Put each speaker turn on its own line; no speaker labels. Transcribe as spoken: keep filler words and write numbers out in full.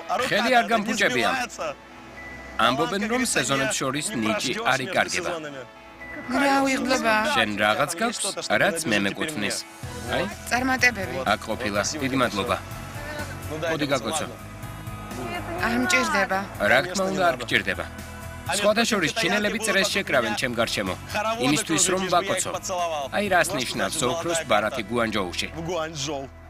ხელი არ გამფუჭებია. ამბობენ, რომ სეზონებს შორის ნიჭი არ იკარგება.
რა უიღბლობა?
შენ რაღაც გაქვს, რაც მე მეკუთვნის. აი,
წარმატებები.
აქ ყოფილა. დიდი მადლობა. მოდი გაკოცო.
არ მჭირდება.
რა თქმა უნდა არ გჭირდება. სხვადასხვა ჩინელები წრეს შეკრავენ ჩემ გარშემო. იმისთვის რომ ვაკოცო. აი რას ნიშნავს ოქროს ბარათი გუანჯოუში.